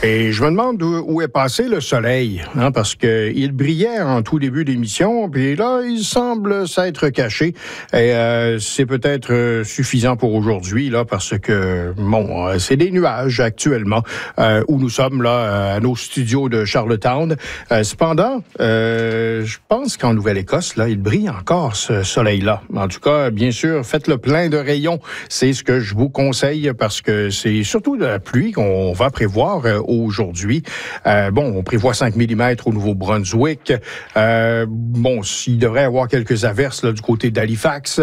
Et je me demande où est passé le soleil, parce qu'il brillait en tout début d'émission, puis là, il semble s'être caché. Et c'est peut-être suffisant pour aujourd'hui, là, parce que, c'est des nuages actuellement, où nous sommes, là, à nos studios de Charlottetown. Cependant, je pense qu'en Nouvelle-Écosse, là, il brille encore, ce soleil-là. En tout cas, bien sûr, faites le plein de rayons. C'est ce que je vous conseille, parce que c'est surtout de la pluie qu'on va prévoir aujourd'hui. On prévoit 5 mm au Nouveau-Brunswick. Il devrait y avoir quelques averses là, du côté d'Halifax.